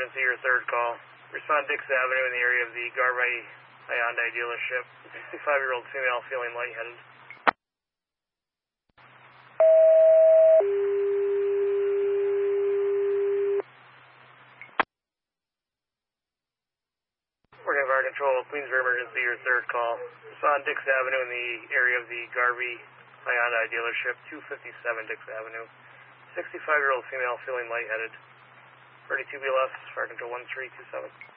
emergency, your third call. Respond Dix Avenue in the area of the Garvey Hyundai dealership. 65-year-old female feeling lightheaded. Working fire control, Queensboro emergency, your third call. Respond Dix Avenue in the area of the Garvey Hyundai dealership. 257 Dix Avenue. 65-year-old female feeling lightheaded. 32 BLS, fire control 1327.